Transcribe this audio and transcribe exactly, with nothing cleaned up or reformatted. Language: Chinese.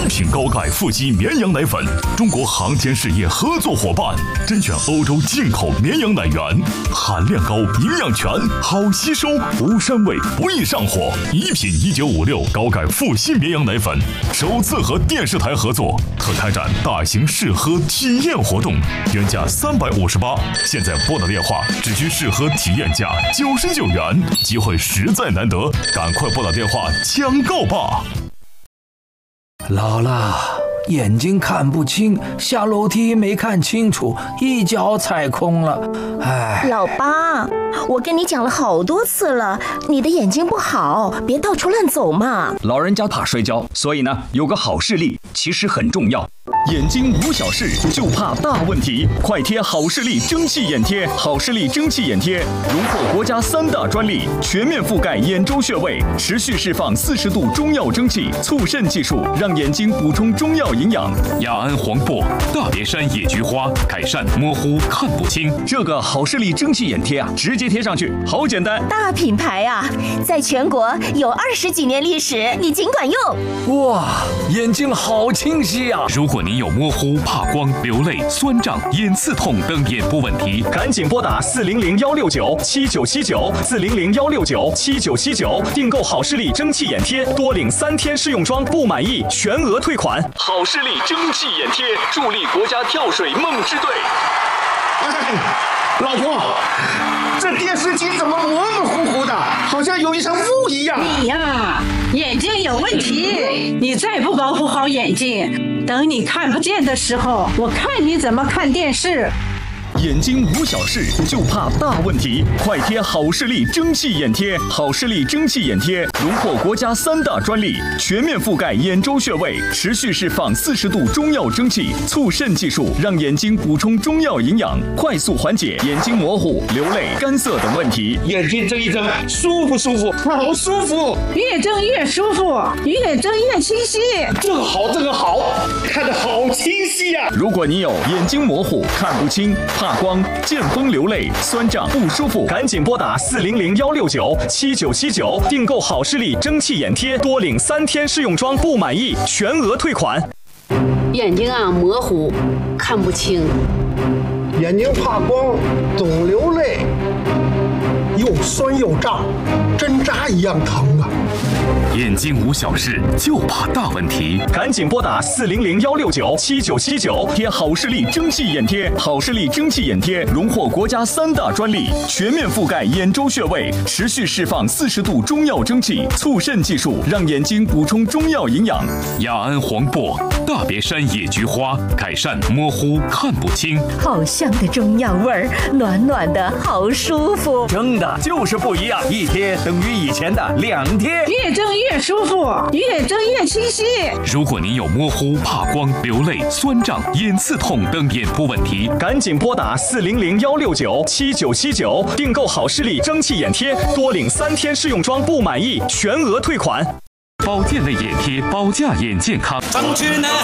品高钙富硒绵羊奶粉，中国航天事业合作伙伴，甄选欧洲进口绵羊奶源，含量高，营养全，好吸收，无膻味，不易上火。一品一九五六高钙富硒绵羊奶粉首次和电视台合作，特开展大型试喝体验活动，原价三百五十八，现在拨打电话只需试喝体验价九十九元，机会实在难得，赶快拨打电话抢购吧！ 姥姥，眼睛看不清，下楼梯没看清楚，一脚踩空了。哎， 老八，我跟你讲了好多次了，你的眼睛不好，别到处乱走嘛。 老人家怕摔跤，所以呢，有个好视力其实很重要。眼睛无小事，就怕大问题。快贴好视力蒸汽眼贴，好视力蒸汽眼贴荣获国家三大专利，全面覆盖眼周穴位，持续释放四十度中药蒸汽，促肾技术，让眼睛补充中药营养。 雅安黄柏、大别山野菊花，改善模糊看不清。 这个好视力蒸汽眼贴啊，直接贴上去，好简单。 大品牌啊，在全国有二十几年历史，你尽管用。 哇，眼睛好清晰啊！ 如果您有模糊、怕光、流泪、酸胀、眼刺痛等眼部问题， 赶紧拨打四零零幺六九七九七九四零零幺六九七九七九订购好视力蒸汽眼贴，多领三天试用装，不满意全额退款。好视力蒸汽眼贴助力国家跳水梦之队。 哎，老婆，这电视机怎么模模糊糊的，好像有一层雾一样？ 你呀，眼睛有问题，你再不保护好眼睛，等你看不见的时候，我看你怎么看电视。 眼睛无小事，就怕大问题。快贴好视力蒸汽眼贴，好视力蒸汽眼贴荣获国家三大专利，全面覆盖眼周穴位，持续释放四十度中药蒸汽，促肾技术，让眼睛补充中药营养，快速缓解眼睛模糊、流泪、干涩等问题。 眼睛睁一睁，舒服舒服，好舒服， 越睁越舒服，越睁越清晰。 这个好，这个好，看得好清晰呀、啊！ 如果你有眼睛模糊、看不清、怕光、见风流泪、酸胀不舒服，赶紧拨打四零零幺六九七九七九订购好视力蒸汽眼贴，多领三天试用装，不满意全额退款。 眼睛啊模糊，看不清， 眼睛怕光，总流泪，又酸又胀，针扎一样疼啊！ 眼睛无小事，就怕大问题。 赶紧拨打四零零幺六九七九七九贴好视力蒸汽眼贴。好视力蒸汽眼贴荣获国家三大专利，全面覆盖眼周穴位，持续释放四十度中药蒸汽，促肾技术，让眼睛补充中药营养。 雅安黄柏、大别山野菊花，改善模糊看不清。 好香的中药味儿，暖暖的，好舒服。 真的就是不一样，一贴等于以前的两贴。 越睁越舒服，越睁越清晰。 如果您有模糊、怕光、流泪、酸胀、眼刺痛等眼部问题， 赶紧拨打四零零幺六九七九七九订购好视力蒸汽眼贴，多领三天试用装，不满意全额退款。 保健类眼贴，保驾眼健康。 张志南